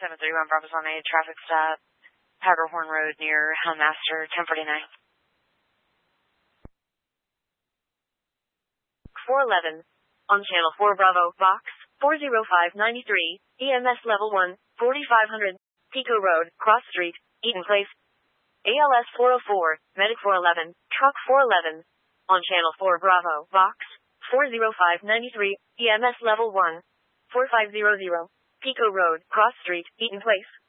731 Bravo's on a traffic stop, Powderhorn Road near Helmmaster, 1049. 411. On Channel 4 Bravo, Box 40593, EMS Level 1, 4500, Pico Road, Cross Street, Eaton Place. ALS 404, Medic 411, Truck 411. On Channel 4 Bravo, Box 40593, EMS Level 1, 4500, Pico Road, Cross Street, Eaton Place.